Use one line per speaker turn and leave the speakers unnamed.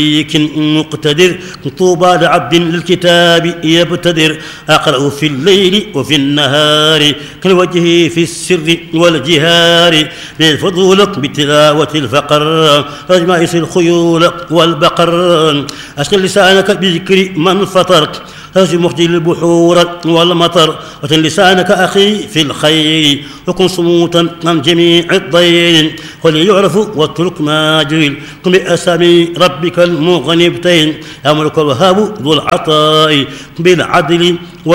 مقتدر طوبى لعبد للكتاب يبتدر أقرأ في الليل وفي النهار كالوجه في السر والجهار بالفضول بتلاوة الفقر أجمائس الخيول والبقر أشغل لسانك بذكر من فطرت هزم مخجل البحور والمطر وتن لسانك أخي في الخير وكن صموتا عن جميع الضير وليعرف واترك ما جهل قم بأسامي ربك المغنبتين أمرك الوهاب ذو العطاء بالعدل